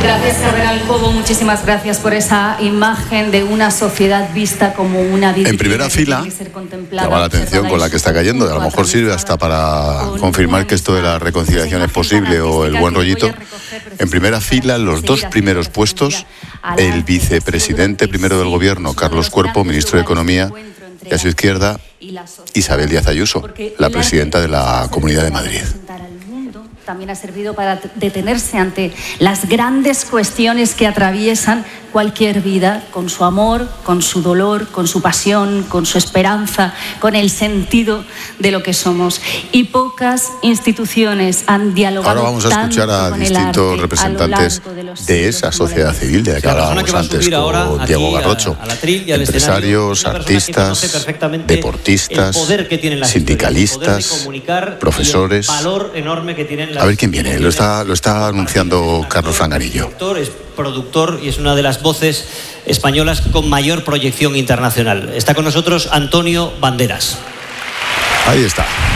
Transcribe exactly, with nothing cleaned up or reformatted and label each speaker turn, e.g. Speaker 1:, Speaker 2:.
Speaker 1: Gracias, Cardenal Cobo. Muchísimas gracias por esa imagen de una sociedad vista como una vida.
Speaker 2: En primera fila, llama la atención con la que está cayendo. A lo mejor sirve hasta para confirmar que esto de la reconciliación es posible o el buen rollito. En primera fila, los dos primeros puestos, el vicepresidente primero del gobierno, Carlos Cuerpo, ministro de Economía, y a su izquierda, Isabel Díaz Ayuso, la presidenta de la Comunidad de Madrid.
Speaker 1: También ha servido para detenerse ante las grandes cuestiones que atraviesan cualquier vida, con su amor, con su dolor, con su pasión, con su esperanza, con el sentido de lo que somos. Y pocas instituciones han dialogado.
Speaker 2: Ahora vamos a escuchar a distintos representantes de esa sociedad civil de la que hablábamos antes, con Diego Garrocho, empresarios, artistas, deportistas, sindicalistas, profesores. A ver quién viene, lo está, lo está anunciando Carlos Franganillo.
Speaker 3: Es productor y es una de las voces españolas con mayor proyección internacional. Está con nosotros Antonio Banderas.
Speaker 2: Ahí está.